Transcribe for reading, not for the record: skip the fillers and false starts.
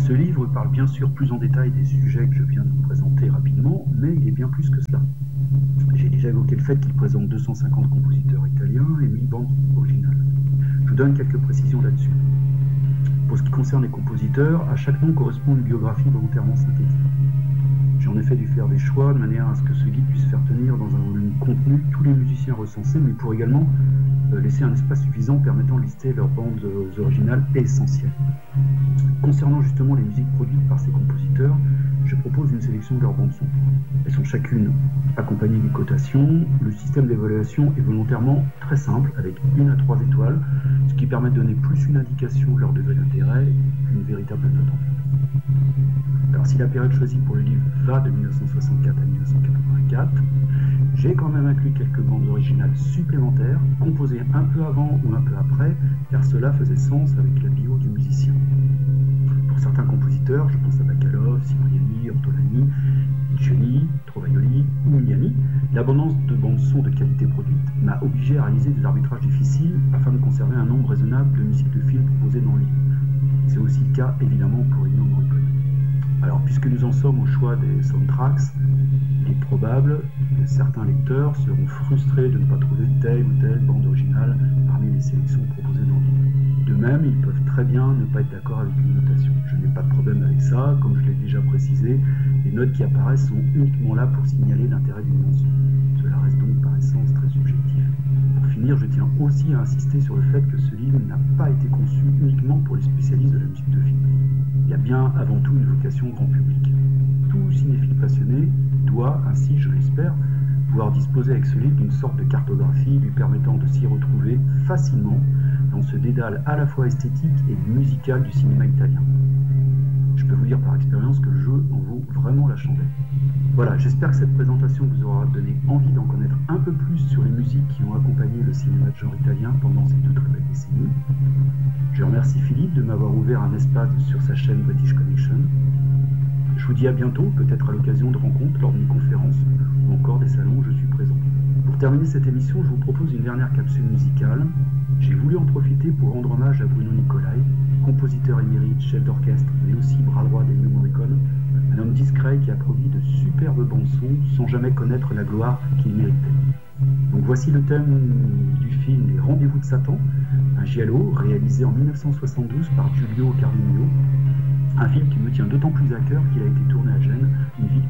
Ce livre parle bien sûr plus en détail des sujets que je viens de vous présenter rapidement, mais il est bien plus que cela. J'ai déjà évoqué le fait qu'il présente 250 compositeurs italiens et 1000 bandes originales. Je vous donne quelques précisions là-dessus. Pour ce qui concerne les compositeurs, à chaque nom correspond une biographie volontairement synthétique. J'ai en effet dû faire des choix de manière à ce que ce guide puisse faire tenir dans un volume contenu tous les musiciens recensés, mais pour également laisser un espace suffisant permettant de lister leurs bandes originales et essentielles. Concernant justement les musiques produites par ces compositeurs, je propose une sélection de leurs bandes son. Elles sont chacune accompagnées d'une cotation. Le système d'évaluation est volontairement très simple, avec 1 à 3 étoiles, ce qui permet de donner plus une indication de leur degré d'intérêt qu'une véritable note en fait. Alors si la période choisie pour le livre va de 1964 à 1984, j'ai quand même inclus quelques bandes originales supplémentaires, composées un peu avant ou un peu après, car cela faisait sens avec la bio du musicien. Pour certains compositeurs, je pense à Bacalov, Cipriani, Ortolani, Guiccioni, Trovaioli ou Mignani, l'abondance de bandes son de qualité produite m'a obligé à réaliser des arbitrages difficiles afin de conserver un nombre raisonnable de musiques de films proposées dans le livre. C'est aussi le cas évidemment pour Ennio Morricone. Alors puisque nous en sommes au choix des soundtracks, il est probable que certains lecteurs seront frustrés de ne pas trouver telle ou telle bande originale parmi les sélections proposées dans le livre. De même, ils peuvent très bien ne pas être d'accord avec une notation. Je n'ai pas de problème avec ça, comme je l'ai déjà précisé, les notes qui apparaissent sont uniquement là pour signaler l'intérêt d'une mention. Cela reste donc par essence très subjectif. Pour finir, je tiens aussi à insister sur le fait que ce livre n'a pas été conçu uniquement pour les spécialistes de la musique de film. Il y a bien avant tout une vocation grand public. Tout cinéphile passionné doit, ainsi je l'espère, pouvoir disposer avec ce livre d'une sorte de cartographie lui permettant de s'y retrouver facilement dans ce dédale à la fois esthétique et musical du cinéma italien. Je peux vous dire par expérience que le jeu en vaut vraiment la chandelle. Voilà, j'espère que cette présentation vous aura donné envie d'en connaître un peu plus sur les musiques qui ont accompagné le cinéma de genre italien pendant ces 2 très belles décennies. Je remercie Philippe de m'avoir ouvert un espace sur sa chaîne British Connection. Je vous dis à bientôt, peut-être à l'occasion de rencontres lors d'une conférence ou encore des salons où je suis présent. Pour terminer cette émission, je vous propose une dernière capsule musicale. J'ai voulu en profiter pour rendre hommage à Bruno Nicolai, compositeur émérite, chef d'orchestre, mais aussi bras droit d'Ennio Morricone, un homme discret qui a produit de superbes bandes-son sans jamais connaître la gloire qu'il méritait. Donc voici le thème du film Les Rendez-vous de Satan, un giallo réalisé en 1972 par Giulio Carmigno, un film qui me tient d'autant plus à cœur qu'il a été tourné à Gênes, une ville